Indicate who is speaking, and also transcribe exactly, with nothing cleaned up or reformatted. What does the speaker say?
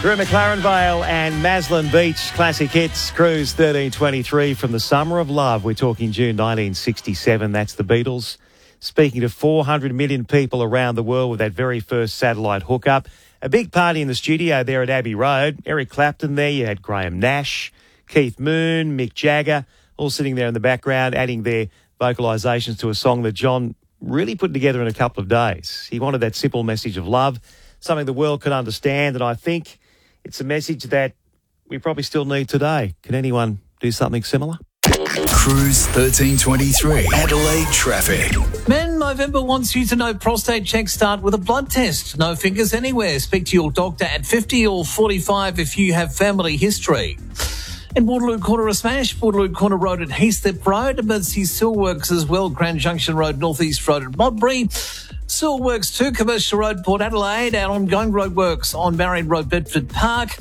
Speaker 1: Drew McLaren Vale and Maslin Beach classic hits. Cruise thirteen twenty-three from the Summer of Love. We're talking June nineteen sixty-seven. That's the Beatles. Speaking to four hundred million people around the world with that very first satellite hookup. A big party in the studio there at Abbey Road. Eric Clapton there. You had Graham Nash, Keith Moon, Mick Jagger, all sitting there in the background, adding their vocalisations to a song that John really put together in a couple of days. He wanted that simple message of love, something the world could understand, and I think it's a message that we probably still need today. Can anyone do something similar?
Speaker 2: Cruise thirteen twenty-three, Adelaide traffic.
Speaker 3: Men, November wants you to know prostate checks start with a blood test. No fingers anywhere. Speak to your doctor at fifty or forty-five if you have family history. In Waterloo Corner, a smash. Waterloo Corner Road at Heathslip Road. Emergency Sewer Works as well. Grand Junction Road, North East Road at Modbury. Sewer Works two, Commercial Road, Port Adelaide. Our ongoing road works on Marion Road, Bedford Park.